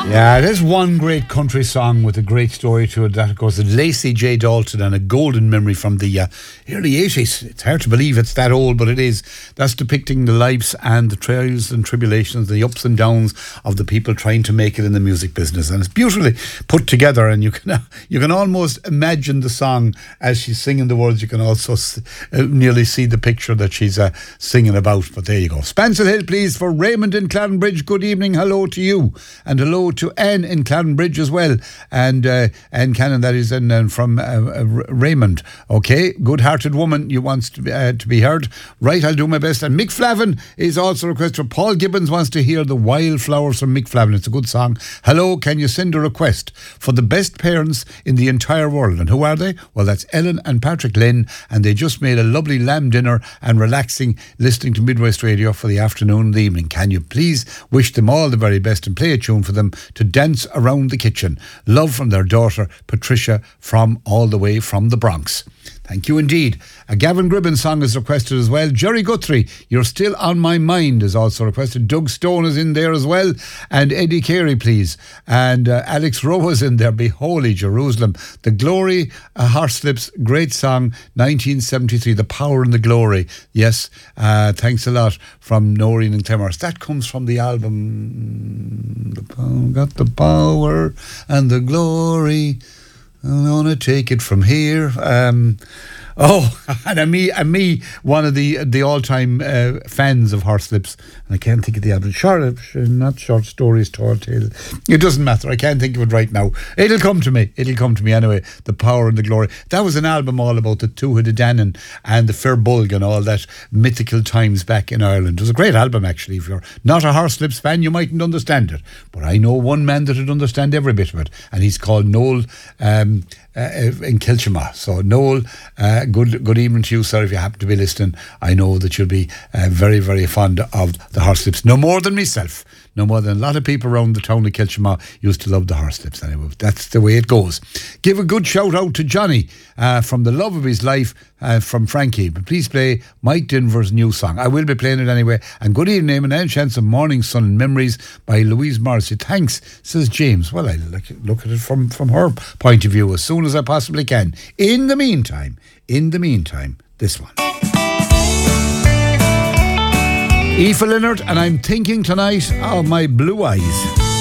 Yeah, there's one great country song with a great story to it. That, of course, is Lacey J. Dalton, and a golden memory from the early 80s. It's hard to believe it's that old, but it is. That's depicting the lives and the trials and tribulations, the ups and downs of the people trying to make it in the music business. And it's beautifully put together, and you can almost imagine the song as she's singing the words. You can also nearly see the picture that she's singing about. But there you go. Spancil Hill, please, for Raymond in Claddenbridge. Good evening. Hello to you. And hello to Anne in Claddenbridge as well, and Anne Cannon, that is, and from Raymond. Okay, good-hearted woman, you wants to be heard. Right, I'll do my best. And Mick Flavin is also requested. Paul Gibbons wants to hear The Wildflowers from Mick Flavin. It's a good song. Hello, can you send a request for the best parents in the entire world? And who are they? Well, that's Ellen and Patrick Lynn, and they just made a lovely lamb dinner and relaxing listening to Midwest Radio for the afternoon and the evening. Can you please wish them all the very best and play a tune for them to dance around the kitchen? Love from their daughter Patricia, from all the way from the Bronx. Thank you indeed. A Gavin Gribben song is requested as well. Jerry Guthrie, You're Still on My Mind, is also requested. Doug Stone is in there as well. And Eddie Carey, please. And Alex Rowe is in there. Be Holy Jerusalem. The Glory, Horslips, great song, 1973. The Power and the Glory. Yes, thanks a lot from Noreen and Clemmer. That comes from the album Got the Power and the Glory. I'm gonna take it from here. And me, one of the all-time fans of Horslips, and I can't think of the album. Not Short Stories, Tall Tale. It doesn't matter. I can't think of it right now. It'll come to me anyway. The Power and the Glory. That was an album all about the Tuatha De Danann and the Fair Bulg and all that mythical times back in Ireland. It was a great album, actually. If you're not a Horslips fan, you mightn't understand it. But I know one man that would understand every bit of it, and he's called Noel in Kilchima. So Noel, good evening to you, sir, if you happen to be listening. I know that you'll be very, very fond of the Horslips. No more than myself. No more than a lot of people around the town of Kilchima used to love the Horslips. Anyway, that's the way it goes. Give a good shout out to Johnny from the love of his life from Frankie. But please play Mike Denver's new song. I will be playing it anyway. And good evening, and any chance of Morning Sun and Memories by Louise Morrissey. Thanks, says James. Well, I look at it from her point of view as soon as I possibly can. In the meantime, this one. Aoife Leonard, and I'm thinking tonight of my blue eyes.